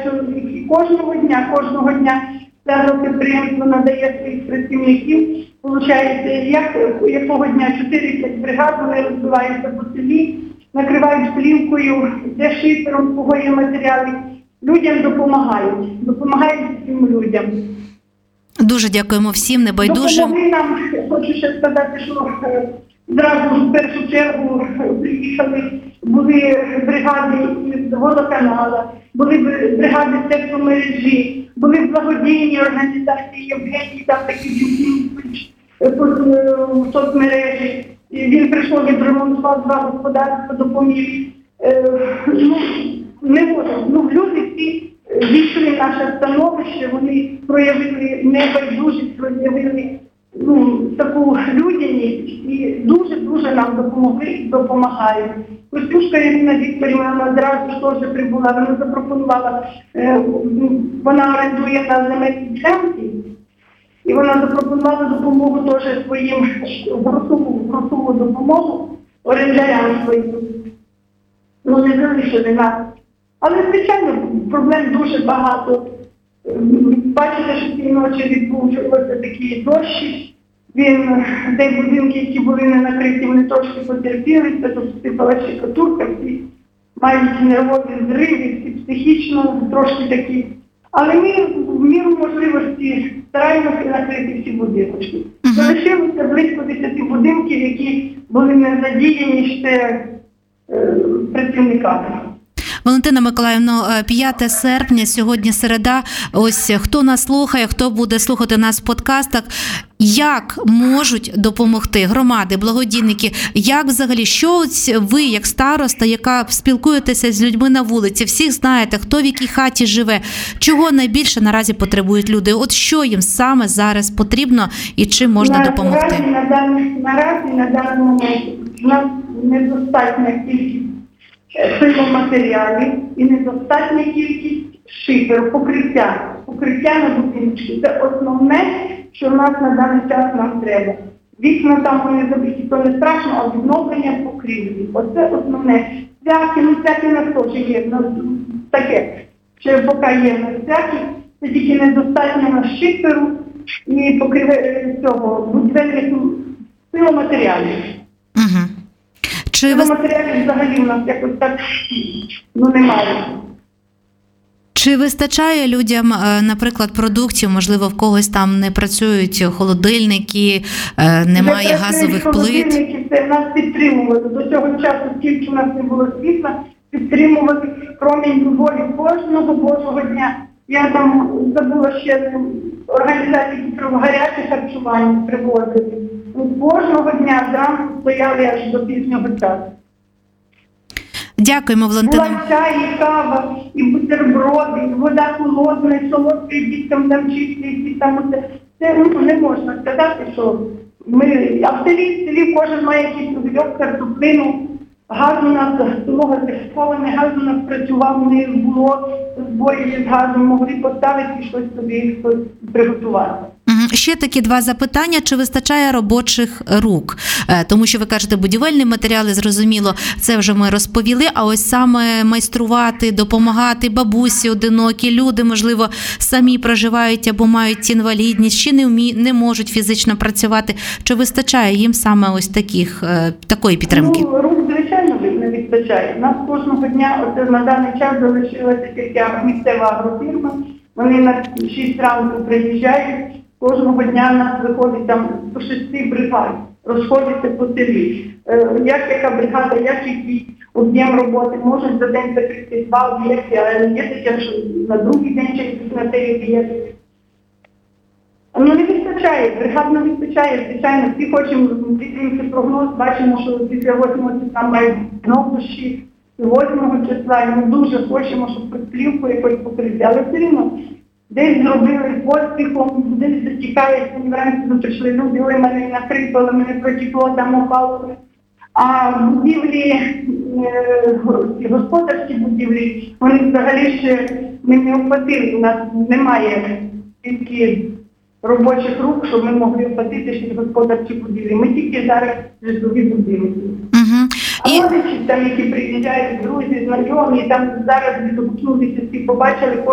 чоловік. І кожного дня це підприємство надає своїх працівників. Получається, якого дня 4-5 бригад, вони розбиваються по селі, накривають плівкою, де шифером, кого є матеріали. Людям допомагають всім людям. Дуже дякуємо всім небайдужим. Допомогли нам, хочу ще сказати, що зразу в першу чергу приїхали, були бригади з водоканала, були бригади з тепломережі, були благодійні організації, Євгеній, там такі в соцмережі. Він прийшов, відремонтував 2 господарства, допоміг. Люди всі війшли в наше становище, вони проявили небайдужість, проявили таку людяність і дуже нам допомогли і допомагають. Костюшка Ірина Вікторівна одразу теж прибула, вона запропонувала, вона орендує на земельні ділянки, і вона запропонувала допомогу теж своїм, грошову допомогу орендарям своїм. Не залишили нас. Але, звичайно, проблем дуже багато. Бачите, що цієї ночі відбувся такі дощі. Де будинки, які були не накриті, вони трошки потерпіли, це тут сипала штукатурка, всі мають нервові зриви, всі психічно трошки такі. Але ми в міру можливості стараємося накрити всі будиночки. Залишилося близько 10 будинків, які були не задіяні ще працівниками. Валентина Миколаївна, 5 серпня, сьогодні середа. Ось хто нас слухає, хто буде слухати нас в подкастах, як можуть допомогти громади, благодійники, як взагалі, що ви, як староста, яка спілкуєтеся з людьми на вулиці, всіх знаєте, хто в якій хаті живе, чого найбільше наразі потребують люди, от що їм саме зараз потрібно і чим можна допомогти? Наразі, на даний момент, у нас недостатня кількість пиломатеріалів і недостатня кількість шиферу, покриття на будиночки. Це основне, що в нас на даний час нам треба. Вікна там вони забиті, то не страшно, а відновлення покрівлі. Оце основне. Всякі на теж є, таке, що поки є на всякі, це тільки недостатньо на шиферу і будівельних пиломатеріалів. Матеріалів взагалі у нас якось так немає. Чи вистачає людям, наприклад, продуктів, можливо, в когось там не працюють холодильники, немає газових плит? Холодильники, це нас підтримували. До цього часу, скільки у нас не було світла, підтримували промінь любові кожного Божого дня. Я там забула ще організації, які про гаряче харчування привозили. Кожного дня зранку стояли аж до пізнього часу. Дякуємо, Валентина. Була чай, і кава, і бутерброди, і вода холодна, і солодка, і діткам там чисті, і там це не можна сказати, що ми... А в селі кожен має якийсь угольок, картоплину, газ у нас, солога зашковане, газ у нас працював, не було збоїв з газом, могли поставити і щось собі приготувати. Ще такі 2 запитання. Чи вистачає робочих рук? Тому що ви кажете, будівельні матеріали, зрозуміло, це вже ми розповіли, а ось саме майструвати, допомагати бабусі одинокі, люди, можливо, самі проживають або мають інвалідність, чи не можуть фізично працювати. Чи вистачає їм саме ось такої підтримки? Рук, звичайно, не вистачає. У нас кожного дня, на даний час залишилася тільки місцева агрофірма. Вони на 6 ранку приїжджають. Кожного дня в нас виходить там по 6 бригад, розходиться по селі. Яка бригада, який об'єм роботи, можуть за день закрити 2 об'єкти, але є таке, що на другий день через на те об'єкти. Не вистачає, бригад не вистачає, звичайно, всі хочемо, дивимося прогноз, бачимо, що після 8 числа мають знову дощі, 8 числа, і ми дуже хочемо, щоб під плівку якось покрити, але все рівно. Десь зробили поспіхом, десь затікає, вранці прийшли люди, ой, мене накрипали, мене протекло, там упало. А будівлі, господарські будівлі, вони взагалі ще не охватили. У нас немає тільки робочих рук, щоб ми могли охватити ще господарські будівлі. Ми тільки зараз житлові будівлі. А родичі там, які приїжджають, друзі, знайомі, там зараз відгукнулися, всі побачили,